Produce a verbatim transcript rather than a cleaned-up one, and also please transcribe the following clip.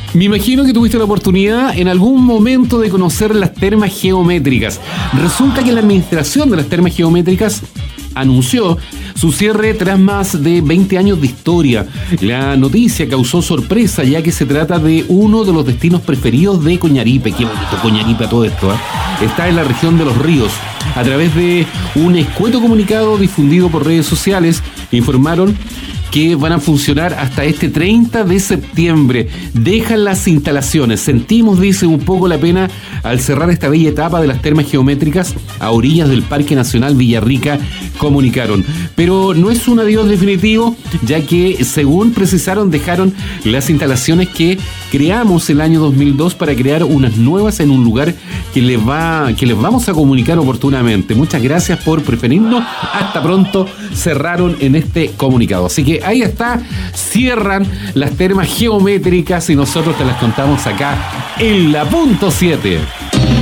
Me imagino que tuviste la oportunidad en algún momento de conocer las termas geométricas. Resulta que la administración de las termas geométricas anunció su cierre tras más de veinte años de historia. La noticia causó sorpresa, ya que se trata de uno de los destinos preferidos de Coñaripe. Qué bonito Coñaripe a todo esto, ¿eh? Está en la región de Los Ríos. A través de un escueto comunicado difundido por redes sociales, informaron que van a funcionar hasta este treinta de septiembre. Dejan las instalaciones. Sentimos, dice, un poco la pena al cerrar esta bella etapa de las termas geométricas a orillas del Parque Nacional Villarrica, comunicaron. Pero no es un adiós definitivo, ya que, según precisaron, dejaron las instalaciones que creamos el año dos mil dos para crear unas nuevas en un lugar que les va, que les vamos a comunicar oportunamente. Muchas gracias por preferirnos. Hasta pronto, cerraron en este comunicado. Así que ahí está, cierran las termas geométricas y nosotros te las contamos acá en la punto siete.